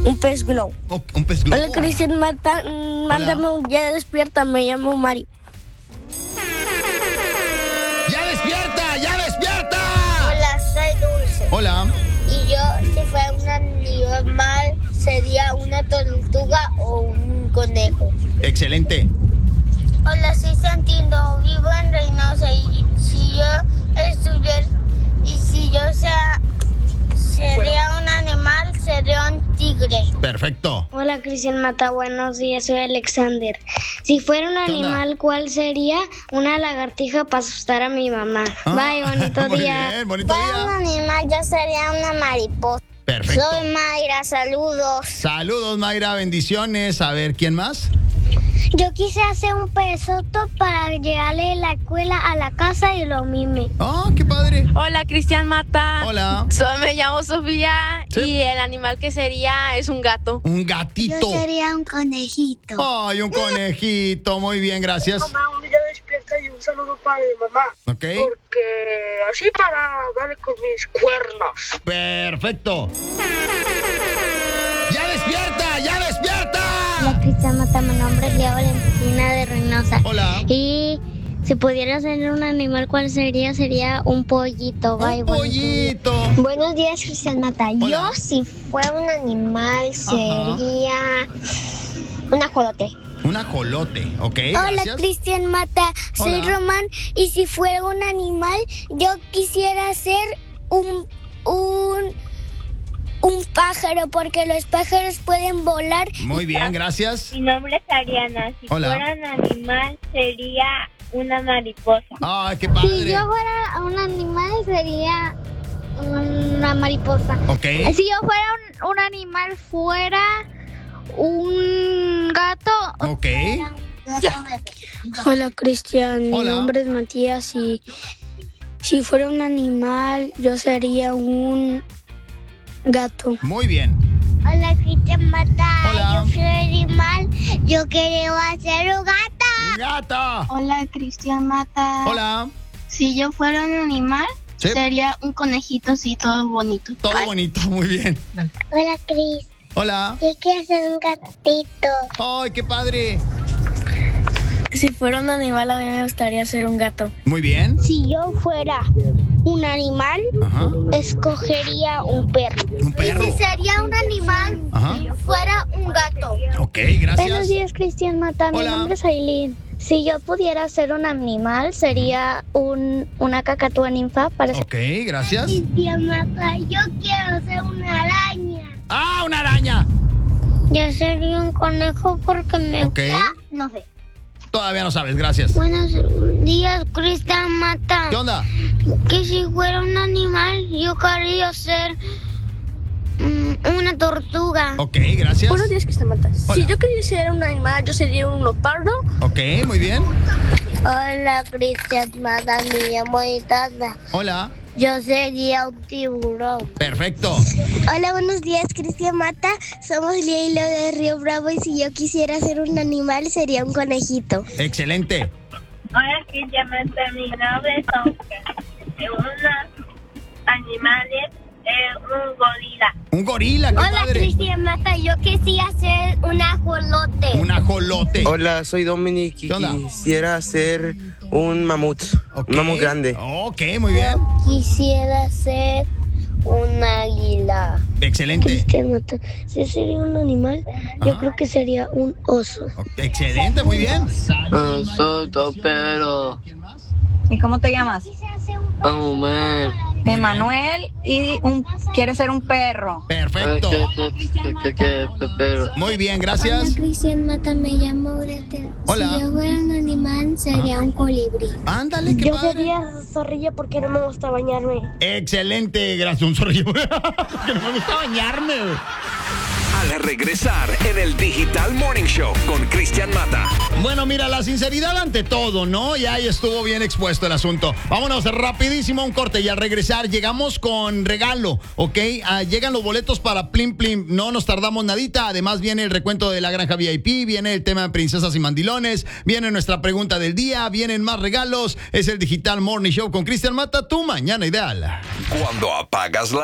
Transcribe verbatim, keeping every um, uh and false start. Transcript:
un pez globo. Oh, un pez globo. Hola, Cristian Mata, mándame un ya despierta, me llamo Mari. ¡Ya despierta! ¡Ya despierta! Hola, soy Dulce. Hola. Y yo, si fuera un animal, sería una tortuga o un conejo. Excelente. Hola, soy Santino, vivo en Reynosa y si yo estuviera, y si yo sea, sería un animal, sería un tigre. Perfecto. Hola, Cristian Mata, buenos días, soy Alexander. Si fuera un animal, ¿cuál sería? Una lagartija para asustar a mi mamá. Ah, Bye, bonito muy día. bien, bonito Fuera un día. animal, yo sería una mariposa. Perfecto. Soy Mayra, saludos. Saludos, Mayra, bendiciones. A ver, ¿quién más? Yo quise hacer un pesoto para llegarle la escuela a la casa y lo mime. ¡Oh, qué padre! Hola, Cristian Mata. Hola. Soy, me llamo Sofía Sí. y el animal que sería es un gato. Un gatito. sería un conejito. ¡Ay, un conejito! Muy bien, gracias. Mamá, un día despierta y un saludo para mi mamá. Ok. Porque así para darle con mis cuernos. Perfecto. ¡Ya despierta! ¡Ya despierta! Hola, Cristian Mata, mi nombre es Lea Valentina de Reynosa. Hola. Y si pudiera ser un animal, ¿cuál sería? Sería un pollito. Bye, Un bonito pollito. Buenos días, Cristian Mata. Hola. Yo, si fuera un animal, sería un ajolote. Un ajolote, ¿ok? Hola, Gracias. Cristian Mata, soy Hola. Román y si fuera un animal, yo quisiera ser un, un, un pájaro porque los pájaros pueden volar. Muy bien, gracias. Mi nombre es Ariana. Si Hola. fuera un animal, sería una mariposa. ¡Ay, qué Si padre! yo fuera un animal, sería una mariposa. Ok. Si yo fuera un, un animal, fuera un gato. Ok. Hola, Cristian. Mi Hola. nombre es Matías y si fuera un animal, yo sería un gato. Muy bien. Hola, Cristian Mata. Hola. Yo soy animal. Yo quiero hacer un gato. ¡Gata! Hola, Cristian Mata. Hola. Si yo fuera un animal, Sí. sería un conejito así, todo bonito. Todo bonito, muy bien. Hola, Cris. Hola. Yo quiero hacer un gatito. ¡Ay, qué padre! Si fuera un animal, a mí me gustaría ser un gato. Muy bien. Si yo fuera un animal, Ajá. escogería un perro. Un perro. Si sería un animal, Ajá. fuera un gato. Ok, Buenos gracias. días, Cristian Mata. Mi Hola. nombre es Aileen. Si yo pudiera ser un animal, sería un, una cacatúa ninfa. Para Ok, gracias. Cristian Mata, yo quiero ser una araña. ¡Ah, una araña! Yo sería un conejo porque me... Ok. No sé. Todavía no sabes, gracias. Buenos días, Cristian Mata. ¿Qué onda? Que si fuera un animal, yo quería ser mm, una tortuga. Ok, gracias. Buenos días, Cristian Mata. Hola. Si yo quería ser un animal, yo sería un leopardo. Ok, muy bien. Hola, Cristian Mata, me llamo Itana. Hola. Yo sería un tiburón. Perfecto. Hola, buenos días, Cristian Mata. Somos Lía y Lo de Río Bravo y si yo quisiera ser un animal sería un conejito. Excelente. Hola, Cristian Mata, mi nombre es Oscar. Unos animales, eh, un gorila. Un gorila, qué Hola, padre. Cristian Mata. Yo quisiera ser un ajolote. Un ajolote. Hola, soy Dominic y ¿Qué onda? quisiera ser un mamut, Ok. un mamut grande. Ok, muy bien. Quisiera ser un águila. Excelente. Cristian Mata. Si sería un animal, yo creo que sería un oso. Ok, excelente, muy bien. Soy topero, ¿Y cómo te llamas? Omar. Emanuel y un, quiere ser un perro. Perfecto. Pero Muy bien, gracias. Cristian Mata, me llamo Gretel. Hola. Si yo fuera un animal, sería un colibrí. Ándale, qué Yo padre. sería zorrilla porque no me gusta bañarme. Excelente, gracias. Un zorrillo. Que no me gusta bañarme. Al regresar en el Digital Morning Show con Cristian Mata. Bueno, mira, la sinceridad ante todo, ¿no? Y ahí estuvo bien expuesto el asunto. Vámonos rapidísimo a un corte y al regresar llegamos con regalo, ¿ok? Ah, llegan los boletos para Plim Plim, no nos tardamos nadita. Además viene el recuento de la granja V I P, viene el tema de princesas y mandilones, viene nuestra pregunta del día, vienen más regalos. Es el Digital Morning Show con Cristian Mata, tu mañana ideal. Cuando apagas la